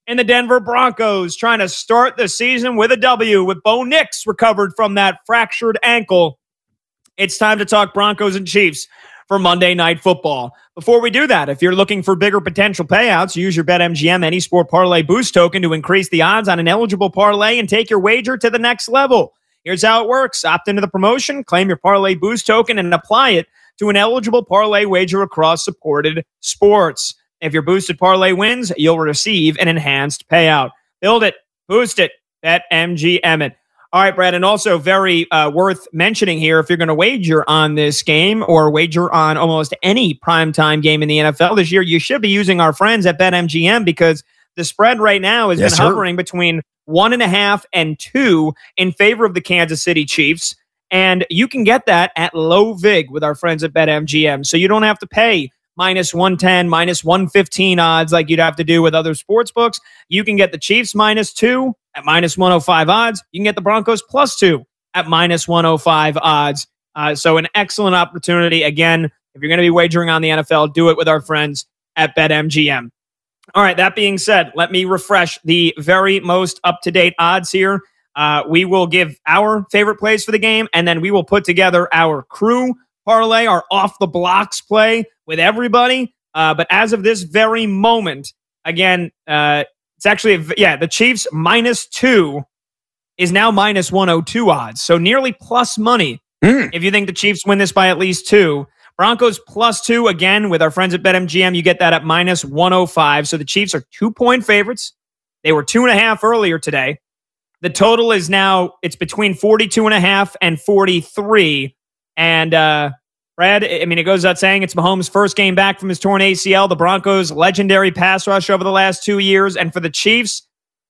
and the Denver Broncos trying to start the season with a W with Bo Nix recovered from that fractured ankle. It's time to talk Broncos and Chiefs for Monday Night Football. Before we do that, if you're looking for bigger potential payouts, use your BetMGM Any Sport Parlay Boost token to increase the odds on an eligible parlay and take your wager to the next level. Here's how it works. Opt into the promotion, claim your Parlay Boost token, and apply it to an eligible parlay wager across supported sports. If your boosted parlay wins, you'll receive an enhanced payout. Build it, boost it, BetMGM it. All right, Brad, and also very worth mentioning here, if you're going to wager on this game or wager on almost any primetime game in the NFL this year, you should be using our friends at BetMGM because the spread right now has been hovering between 1.5 and 2 in favor of the Kansas City Chiefs. And you can get that at low vig with our friends at BetMGM. So you don't have to pay minus 110, minus 115 odds like you'd have to do with other sports books. You can get the Chiefs minus 2 at minus 105 odds. You can get the Broncos plus 2 at minus 105 odds. So an excellent opportunity. Again, if you're going to be wagering on the NFL, do it with our friends at BetMGM. All right, that being said, let me refresh the very most up-to-date odds here. We will give our favorite plays for the game, and then we will put together our crew parlay, our off-the-blocks play with everybody. But as of this very moment, again, it's actually, the Chiefs minus 2 is now minus 102 odds. So nearly plus money if you think the Chiefs win this by at least 2. Broncos plus 2, again, with our friends at BetMGM, you get that at minus 105. So the Chiefs are 2-point favorites. They were 2.5 earlier today. The total is now, it's between 42.5 and 43. And Brad, I mean, it goes without saying, it's Mahomes' first game back from his torn ACL. The Broncos' legendary pass rush over the last 2 years. And for the Chiefs,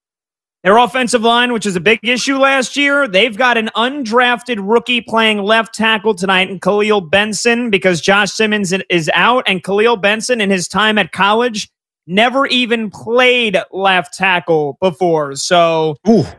their offensive line, which is a big issue last year, they've got an undrafted rookie playing left tackle tonight in Khalil Benson because Josh Simmons is out. And Khalil Benson, in his time at college, never even played left tackle before. So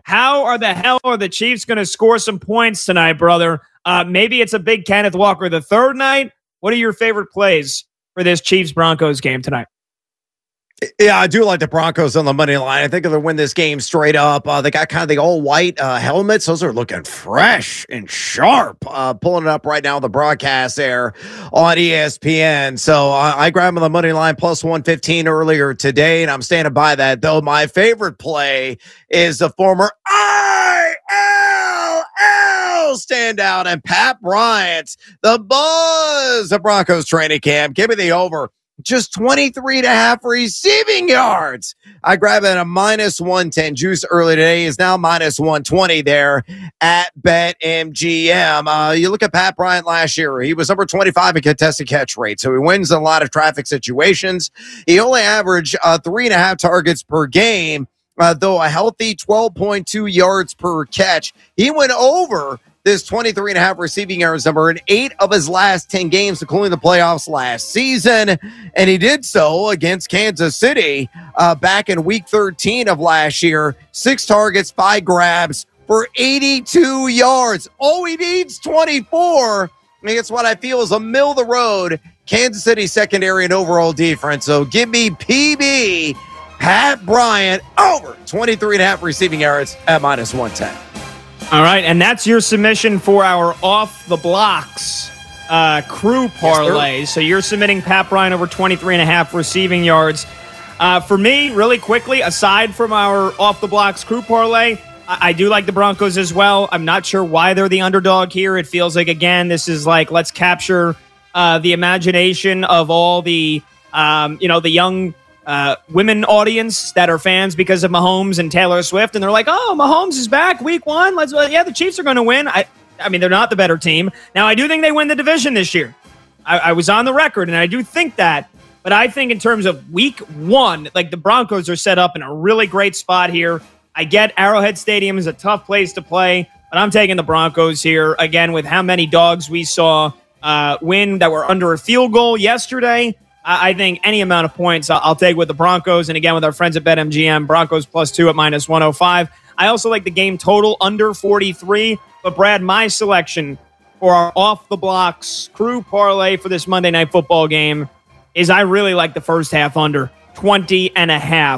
how the hell are the Chiefs going to score some points tonight, brother? Maybe it's a big Kenneth Walker III night. What are your favorite plays for this Chiefs-Broncos game tonight? Yeah, I do like the Broncos on the money line. I think they'll win this game straight up. They got kind of the all-white helmets. Those are looking fresh and sharp. Pulling it up right now, the broadcast there on ESPN. So I grabbed them on the money line plus 115 earlier today, and I'm standing by that. Though my favorite play is the former ILL standout and Pat Bryant, the buzz of Broncos training camp. Give me the over. Just 23.5 receiving yards. I grab it at a minus 110. Juice early today is now minus 120 there at BetMGM. You look at Pat Bryant last year. He was number 25 in contested catch rate, so he wins a lot of traffic situations. He only averaged 3.5 targets per game, though a healthy 12.2 yards per catch. He went over this 23.5 receiving yards number in 8 of his last 10 games, including the playoffs last season. And he did so against Kansas City back in week 13 of last year. 6 targets, 5 grabs for 82 yards. Oh, he needs 24. I mean, it's what I feel is a middle of the road Kansas City secondary and overall defense. So give me PB, Pat Bryant, over 23.5 receiving yards at minus 110. All right, and that's your submission for our off-the-blocks crew parlay. So you're submitting Pat Bryant over 23.5 receiving yards. For me, really quickly, aside from our off-the-blocks crew parlay, I do like the Broncos as well. I'm not sure why they're the underdog here. It feels like, again, this is like, let's capture the imagination of all the, the young women audience that are fans because of Mahomes and Taylor Swift, and they're like, "Oh, Mahomes is back, week 1. The Chiefs are going to win." I mean, they're not the better team. Now, I do think they win the division this year. I was on the record, and I do think that. But I think in terms of week 1, like the Broncos are set up in a really great spot here. I get Arrowhead Stadium is a tough place to play, but I'm taking the Broncos here again with how many dogs we saw win that were under a field goal yesterday. I think any amount of points I'll take with the Broncos. And again, with our friends at BetMGM, Broncos plus 2 at minus 105. I also like the game total under 43. But Brad, my selection for our off-the-blocks crew parlay for this Monday Night Football game is I really like the first half under 20.5.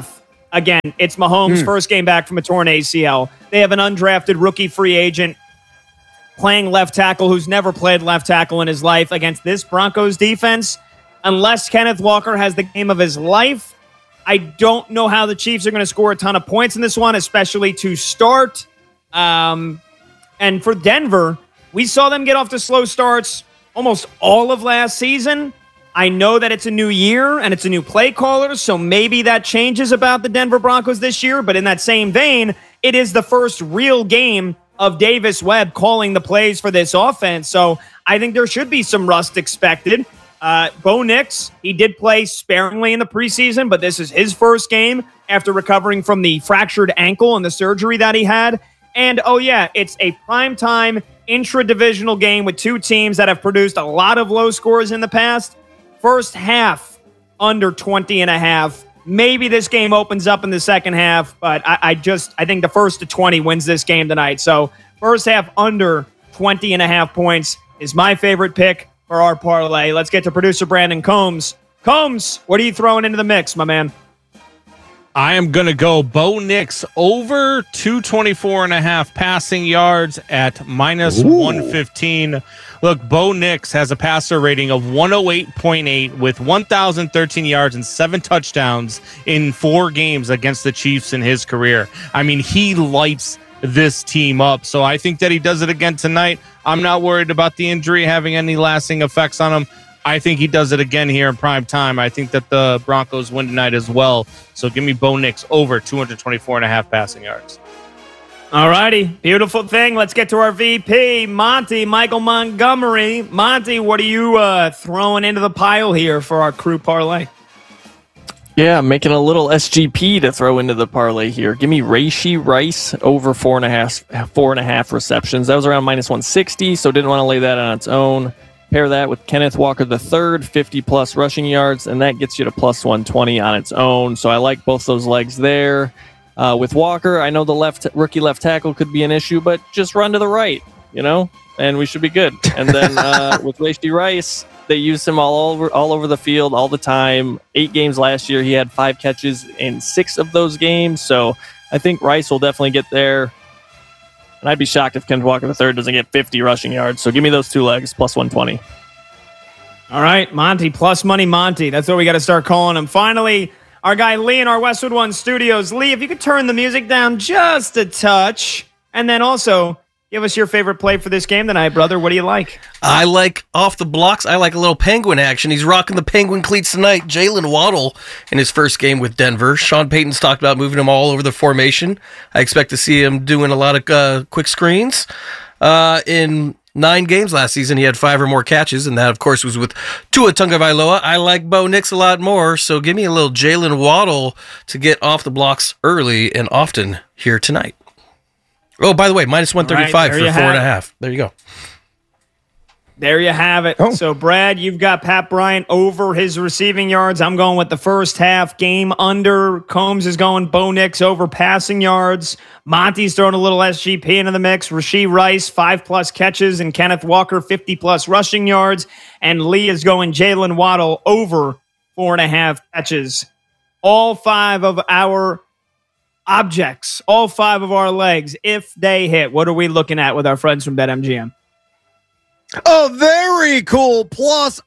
Again, it's Mahomes' first game back from a torn ACL. They have an undrafted rookie free agent playing left tackle who's never played left tackle in his life against this Broncos defense. Unless Kenneth Walker has the game of his life, I don't know how the Chiefs are going to score a ton of points in this one, especially to start. And for Denver, we saw them get off to slow starts almost all of last season. I know that it's a new year and it's a new play caller, so maybe that changes about the Denver Broncos this year. But in that same vein, it is the first real game of Davis Webb calling the plays for this offense. So I think there should be some rust expected. Bo Nix, he did play sparingly in the preseason, but this is his first game after recovering from the fractured ankle and the surgery that he had. And, oh yeah, it's a primetime intra-divisional game with two teams that have produced a lot of low scores in the past. First half, under 20.5. Maybe this game opens up in the second half, but I think the first to 20 wins this game tonight. So first half under 20.5 points is my favorite pick for our parlay. Let's get to producer Brandon Combs. Combs, what are you throwing into the mix, my man? I am going to go Bo Nix over 224.5 passing yards at minus 115. Look, Bo Nix has a passer rating of 108.8 with 1,013 yards and 7 touchdowns in 4 games against the Chiefs in his career. I mean, he lights this team up. So I think that he does it again tonight. I'm not worried about the injury having any lasting effects on him. I think he does it again here in prime time. I think that the Broncos win tonight as well. So give me Bo Nix over 224.5 passing yards. All righty. Beautiful thing. Let's get to our VP, Monty, Michael Montgomery. Monty, what are you throwing into the pile here for our crew parlay? Yeah, I'm making a little SGP to throw into the parlay here. Give me Rashee Rice over 4.5 receptions. That was around minus 160, so didn't want to lay that on its own. Pair that with Kenneth Walker III, 50-plus rushing yards, and that gets you to plus 120 on its own. So I like both those legs there. With Walker, I know the rookie left tackle could be an issue, but just run to the right, and we should be good. And then with Rashee Rice, they use him all over the field all the time. 8 games last year, he had 5 catches in 6 of those games. So I think Rice will definitely get there. And I'd be shocked if Kenneth Walker III doesn't get 50 rushing yards. So give me those 2 legs, plus 120. All right, Monty, plus money Monty. That's what we got to start calling him. Finally, our guy Lee in our Westwood One studios. Lee, if you could turn the music down just a touch. And then also, give us your favorite play for this game tonight, brother. What do you like? I like off the blocks. I like a little Penguin action. He's rocking the Penguin cleats tonight. Jalen Waddle in his first game with Denver. Sean Payton's talked about moving him all over the formation. I expect to see him doing a lot of quick screens. In 9 games last season, he had 5 or more catches, and that, of course, was with Tua Tagovailoa. I like Bo Nix a lot more, so give me a little Jalen Waddle to get off the blocks early and often here tonight. Oh, by the way, minus 135 for 4.5. There you go. There you have it. Oh. So, Brad, you've got Pat Bryant over his receiving yards. I'm going with the first half game under. Combs is going Bo Nix over passing yards. Monty's throwing a little SGP into the mix. Rashee Rice, 5+ catches, and Kenneth Walker, 50+ rushing yards. And Lee is going Jalen Waddle over 4.5 catches. All 5 of our objects, all 5 of our legs, if they hit, what are we looking at with our friends from BetMGM? A very cool plus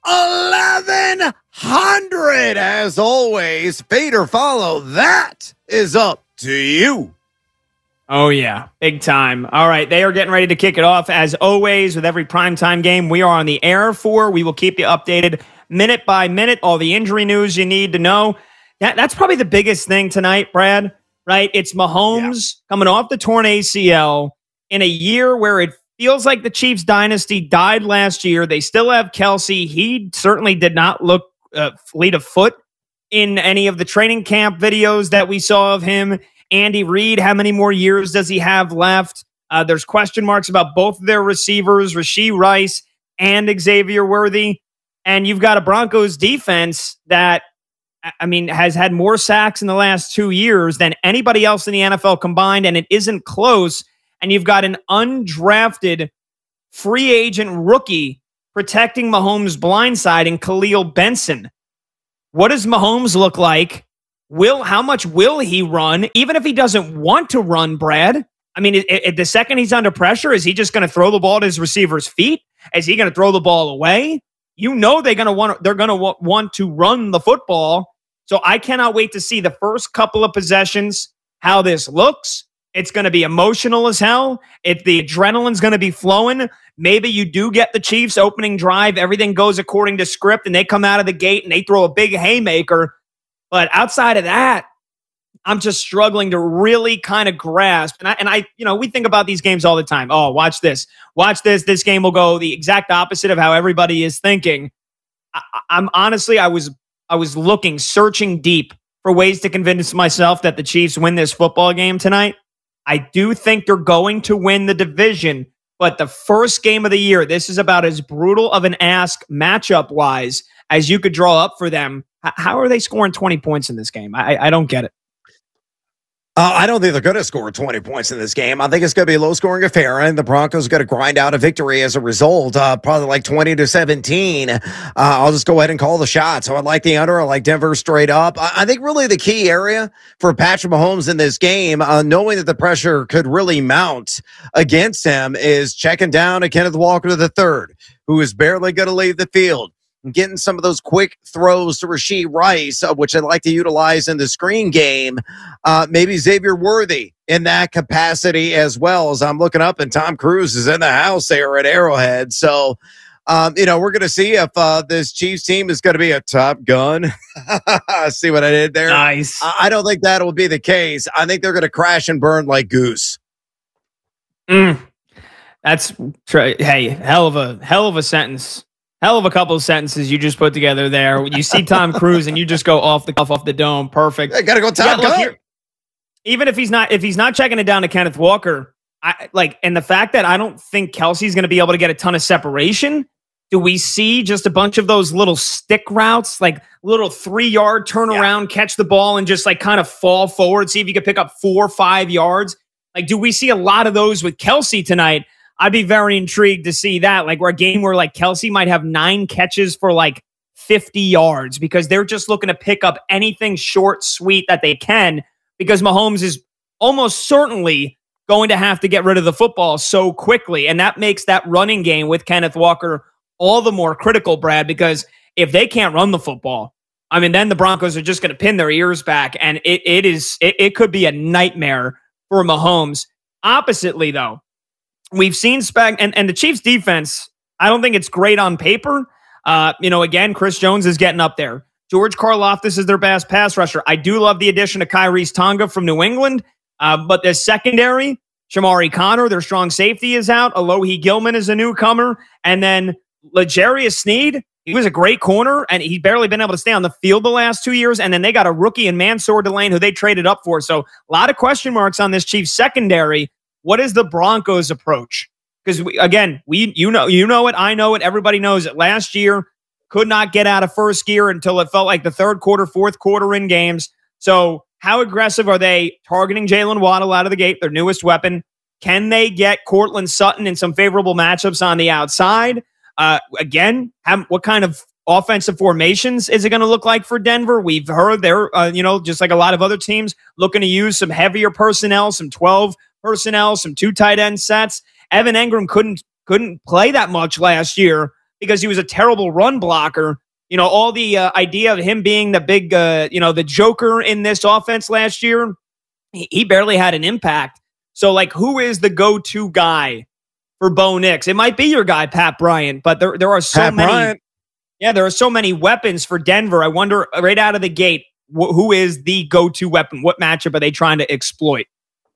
1,100 as always. Fade or follow, that is up to you. Oh, yeah. Big time. All right. They are getting ready to kick it off. As always, with every primetime game we are on the air for. We will keep you updated minute by minute. All the injury news you need to know. That's probably the biggest thing tonight, Brad, right? It's Mahomes coming off the torn ACL in a year where it feels like the Chiefs dynasty died last year. They still have Kelsey. He certainly did not look fleet of foot in any of the training camp videos that we saw of him. Andy Reid, how many more years does he have left? There's question marks about both of their receivers, Rashee Rice and Xavier Worthy. And you've got a Broncos defense that, I mean, has had more sacks in the last 2 years than anybody else in the NFL combined, and it isn't close. And you've got an undrafted free agent rookie protecting Mahomes' blindside in Khalil Benson. What does Mahomes look like how much will he run? Even if he doesn't want to run, Brad. I mean, the second he's under pressure, is he just going to throw the ball at his receiver's feet? Is he going to throw the ball away? You know they're going to want to run the football. So I cannot wait to see the first couple of possessions, how this looks. It's going to be emotional as hell. The adrenaline's going to be flowing. Maybe you do get the Chiefs opening drive. Everything goes according to script, and they come out of the gate and they throw a big haymaker. But outside of that, I'm just struggling to really kind of grasp. And I, we think about these games all the time. Oh, watch this. Watch this. This game will go the exact opposite of how everybody is thinking. I'm honestly, I was searching deep for ways to convince myself that the Chiefs win this football game tonight. I do think they're going to win the division, but the first game of the year, this is about as brutal of an ask matchup-wise as you could draw up for them. How are they scoring 20 points in this game? I don't get it. I don't think they're going to score 20 points in this game. I think it's going to be a low-scoring affair, and the Broncos are going to grind out a victory as a result, probably like 20-17. I'll just go ahead and call the shot. So I like the under. I like Denver straight up. I think really the key area for Patrick Mahomes in this game, knowing that the pressure could really mount against him, is checking down to Kenneth Walker III, who is barely going to leave the field. Getting some of those quick throws to Rashee Rice, which I'd like to utilize in the screen game. Maybe Xavier Worthy in that capacity as well, as I'm looking up, and Tom Cruise is in the house there at Arrowhead. So, we're going to see if this Chiefs team is going to be a Top Gun. See what I did there? Nice. I don't think that will be the case. I think they're going to crash and burn like Goose. That's hey, hell of a sentence. Hell of a couple of sentences you just put together there. You see Tom Cruise and you just go off the dome. Perfect. I gotta go Top Gun. Even if he's not checking it down to Kenneth Walker, and the fact that I don't think Kelsey's going to be able to get a ton of separation. Do we see just a bunch of those little stick routes, like little 3-yard turnaround, catch the ball and just like kind of fall forward, see if you can pick up 4 or 5 yards? Like, do we see a lot of those with Kelsey tonight? I'd be very intrigued to see that. Like, we're a game where like Kelsey might have 9 catches for like 50 yards because they're just looking to pick up anything short, sweet that they can, because Mahomes is almost certainly going to have to get rid of the football so quickly. And that makes that running game with Kenneth Walker all the more critical, Brad, because if they can't run the football, I mean, then the Broncos are just going to pin their ears back, and it could be a nightmare for Mahomes. Oppositely, though, we've seen and the Chiefs defense, I don't think it's great on paper. Again, Chris Jones is getting up there. George Karlaftis is their best pass rusher. I do love the addition of Kyrie's Tonga from New England, but the secondary, Shamari Connor, their strong safety, is out. Alohi Gilman is a newcomer. And then L'Jarius Sneed, he was a great corner, and he's barely been able to stay on the field the last 2 years. And then they got a rookie in Mansour Delane who they traded up for. So a lot of question marks on this Chiefs secondary. What is the Broncos' approach? Because you know it, I know it, everybody knows it. Last year, could not get out of first gear until it felt like the third quarter, fourth quarter in games. So how aggressive are they targeting Jalen Waddle out of the gate, their newest weapon? Can they get Cortland Sutton in some favorable matchups on the outside? What kind of offensive formations is it going to look like for Denver? We've heard they're, just like a lot of other teams, looking to use some heavier personnel, some 12 personnel, some 2 tight end sets. Evan Engram couldn't play that much last year because he was a terrible run blocker. All the idea of him being the big, the joker in this offense last year, he barely had an impact. So, like, who is the go-to guy for Bo Nix? It might be your guy, Pat Bryant, but there are so many. Bryant. Yeah, there are so many weapons for Denver. I wonder, right out of the gate, who is the go-to weapon? What matchup are they trying to exploit?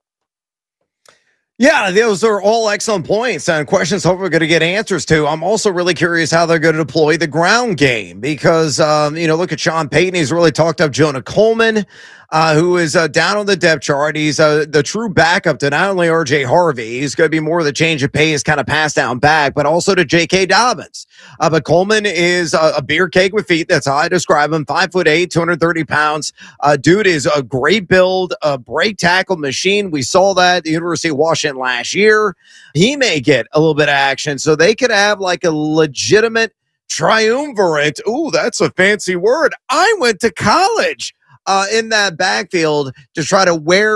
Yeah, those are all excellent points and questions hopefully we're going to get answers to. I'm also really curious how they're going to deploy the ground game because, look at Sean Payton. He's really talked up Jonah Coleman, who is down on the depth chart. He's the true backup to not only RJ Harvey, he's going to be more of the change of pace kind of pass down back, but also to J.K. Dobbins. But Coleman is a beer cake with feet. That's how I describe him. 5'8", 230 pounds. Dude is a great build, a break tackle machine. We saw that at the University of Washington last year. He may get a little bit of action, so they could have like a legitimate triumvirate. Ooh, that's a fancy word. I went to college. in that backfield to try to wear